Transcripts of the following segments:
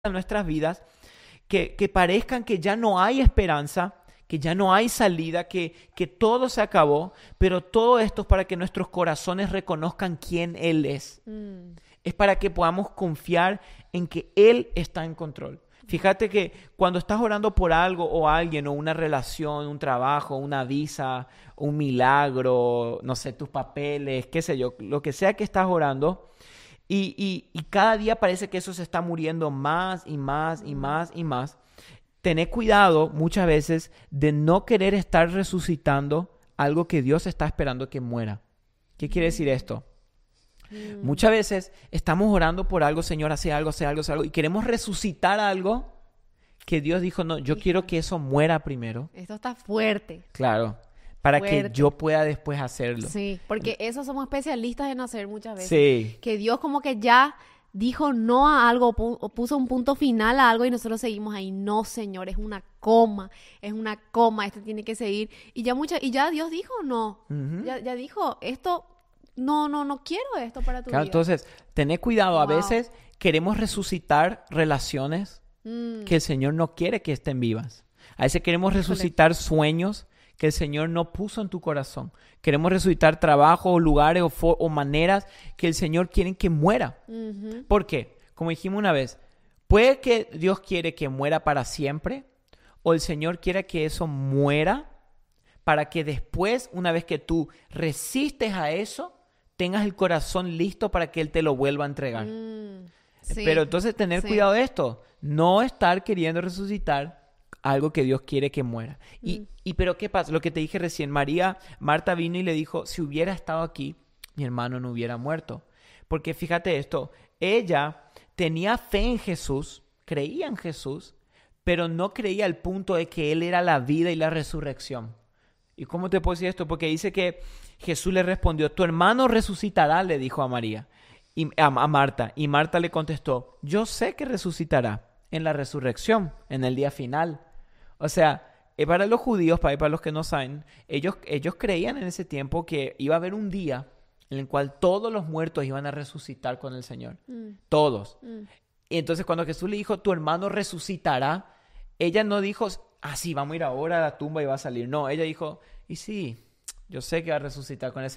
en nuestras vidas que parezcan que ya no hay esperanza, que ya no hay salida, que todo se acabó, pero todo esto es para que nuestros corazones reconozcan quién Él es. Es para que podamos confiar en que Él está en control. Fíjate que cuando estás orando por algo o alguien, o una relación, un trabajo, una visa, un milagro, no sé, tus papeles, qué sé yo, lo que sea que estás orando, y cada día parece que eso se está muriendo más y más y más y más. Tener cuidado muchas veces de no querer estar resucitando algo que Dios está esperando que muera. ¿Qué quiere decir esto? Muchas veces estamos orando por algo, Señor, hace algo, y queremos resucitar algo que Dios dijo, no, yo quiero que eso muera primero. Esto está fuerte. Claro, para Fuerte. que yo pueda después hacerlo. Sí, porque eso somos especialistas en hacer muchas veces. Sí. Que Dios como que ya dijo no a algo, o puso un punto final a algo y nosotros seguimos ahí. No, Señor, es una coma, esto tiene que seguir. Y ya Dios dijo no. Ujú. Ya dijo, esto, no quiero esto para tu Claro, vida. entonces, tener cuidado. A Wow. veces queremos resucitar relaciones que el Señor no quiere que estén vivas. A veces queremos resucitar sueños que el Señor no puso en tu corazón. Queremos resucitar trabajo, o lugares o maneras que el Señor quiere que muera. Ujú. ¿Por qué? Como dijimos una vez, puede que Dios quiere que muera para siempre, o el Señor quiere que eso muera para que después, una vez que tú resistes a eso, tengas el corazón listo para que Él te lo vuelva a entregar. Sí, Pero entonces tener sí. cuidado de esto, no estar queriendo resucitar algo que Dios quiere que muera. Pero ¿qué pasa? Lo que te dije recién, Marta vino y le dijo, si hubiera estado aquí, mi hermano no hubiera muerto. Porque fíjate esto, ella tenía fe en Jesús, creía en Jesús, pero no creía al punto de que Él era la vida y la resurrección. ¿Y cómo te puedo decir esto? Porque dice que Jesús le respondió, tu hermano resucitará, le dijo a María, a Marta. Y Marta le contestó, yo sé que resucitará en la resurrección, en el día final. O sea, para los judíos, para los que no saben, ellos creían en ese tiempo que iba a haber un día en el cual todos los muertos iban a resucitar con el Señor. Todos. Y entonces cuando Jesús le dijo, tu hermano resucitará, ella no dijo, sí, vamos a ir ahora a la tumba y va a salir. No, ella dijo, y sí, yo sé que va a resucitar con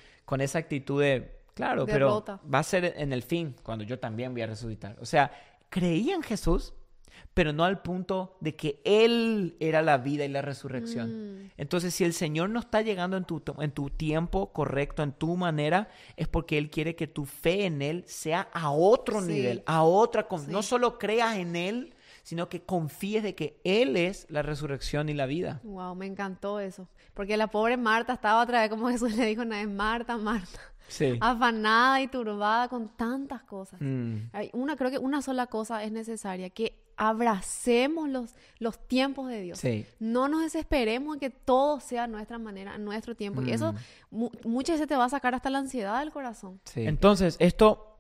esa actitud de, claro, Derrota. pero va a ser en el fin, cuando yo también voy a resucitar. O sea, creía en Jesús, pero no al punto de que Él era la vida y la resurrección. Entonces, si el Señor no está llegando en tu tiempo correcto, en tu manera, es porque Él quiere que tu fe en Él sea a otro Sí. nivel, Sí. no solo creas en Él, sino que confíes de que Él es la resurrección y la vida. Wow, me encantó eso. Porque la pobre Marta estaba otra vez, como Jesús le dijo una vez, Marta, Marta, Sí. afanada y turbada con tantas cosas. Mm. Creo que una sola cosa es necesaria, que abracemos los tiempos de Dios. Sí. No nos desesperemos en que todo sea a nuestra manera, a nuestro tiempo. Y eso muchas veces te va a sacar hasta la ansiedad del corazón. Sí. Entonces, esto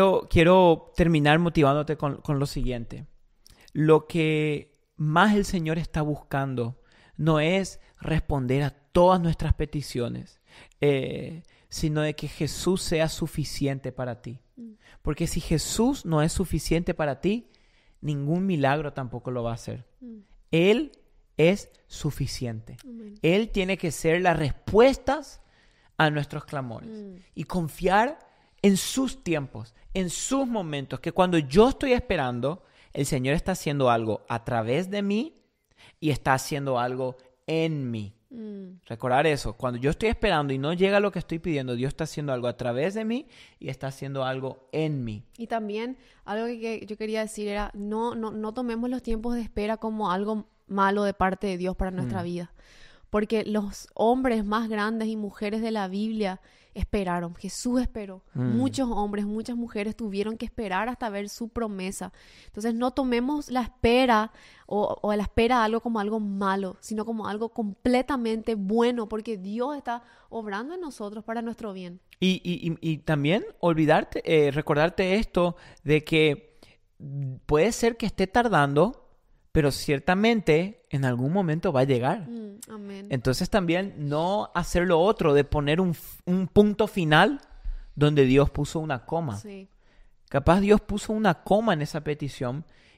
quiero terminar motivándote con lo siguiente. Lo que más el Señor está buscando no es responder a todas nuestras peticiones, sino de que Jesús sea suficiente para ti. Porque si Jesús no es suficiente para ti, ningún milagro tampoco lo va a hacer. Él es suficiente. Amén. Él tiene que ser las respuestas a nuestros clamores y confiar en sus tiempos, en sus momentos, que cuando yo estoy esperando, el Señor está haciendo algo a través de mí y está haciendo algo en mí. Recordar eso, cuando yo estoy esperando y no llega lo que estoy pidiendo, Dios está haciendo algo a través de mí y está haciendo algo en mí. Y también algo que yo quería decir era, no tomemos los tiempos de espera como algo malo de parte de Dios para nuestra vida. Porque los hombres más grandes y mujeres de la Biblia esperaron. Jesús esperó. Muchos hombres, muchas mujeres tuvieron que esperar hasta ver su promesa. Entonces no tomemos la espera o la espera algo como algo malo, sino como algo completamente bueno, porque Dios está obrando en nosotros para nuestro bien. Y también recordarte esto de que puede ser que esté tardando, pero ciertamente en algún momento va a llegar. Amén. Entonces también no hacer lo otro de poner un punto final donde Dios puso una coma. Sí. Capaz Dios puso una coma en esa petición